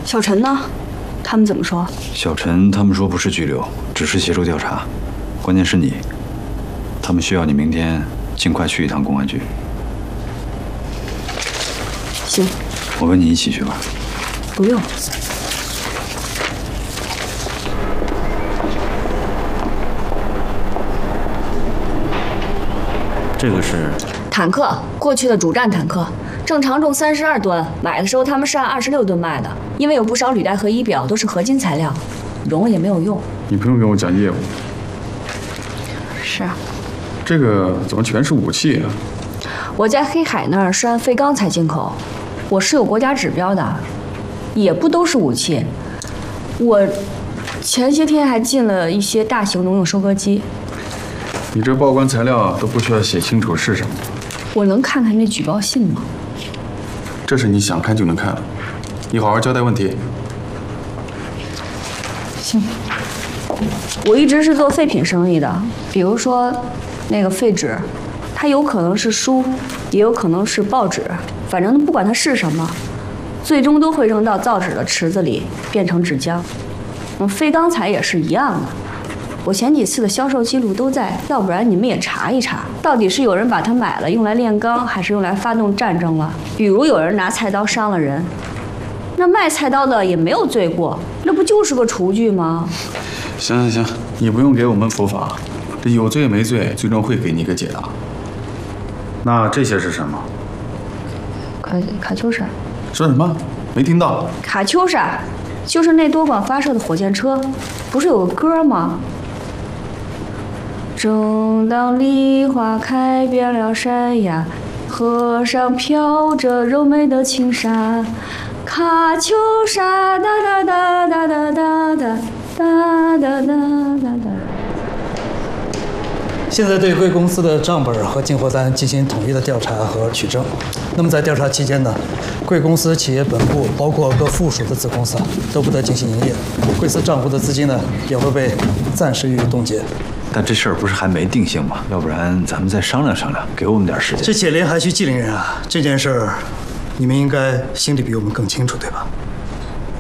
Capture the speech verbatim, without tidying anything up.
小陈呢？他们怎么说？ 小陈他们说不是拘留，只是协助调查。关键是你，他们需要你明天尽快去一趟公安局。 行， 我跟你一起去吧。 不用。 这个是坦克，过去的主战坦克，正常重三十二吨，买的时候他们是按二十六吨卖的，因为有不少履带和仪表都是合金材料，融了也没有用。 你不用跟我讲业务。 是啊。 这个怎么全是武器啊？ 我在黑海那儿是按废钢材进口，我是有国家指标的，也不都是武器。我前些天还进了一些大型农用收割机。 你这报关材料都不需要写清楚是什么。 我能看看那举报信吗？ 这是你想看就能看的，你好好交代问题。 行。我一直是做废品生意的，比如说那个废纸，它有可能是书，也有可能是报纸，反正不管它是什么，最终都会扔到造纸的池子里，变成纸浆。嗯，废钢材也是一样的。我前几次的销售记录都在，要不然你们也查一查，到底是有人把它买了用来炼钢，还是用来发动战争了？比如有人拿菜刀伤了人，那卖菜刀的也没有罪过，那不就是个厨具吗？ 行行行，你不用给我们伏法，这有罪没罪，最终会给你一个解答。那这些是什么？ 卡卡秋莎。 说什么？没听到。 卡秋莎，就是那多管发射的火箭车，不是有个歌吗？正当梨花开遍了山崖，河上飘着柔美的轻纱，卡秋莎哒哒哒哒哒哒哒哒哒哒哒哒。 现在对贵公司的账本和进货单进行统一的调查和取证。那么在调查期间呢，贵公司企业本部包括各附属的子公司都不得进行营业，贵司账户的资金呢也会被暂时予以冻结。 但这事儿不是还没定性吗？要不然咱们再商量商量，给我们点时间。 这解铃还须系铃人啊！这件事儿，你们应该心里比我们更清楚，对吧？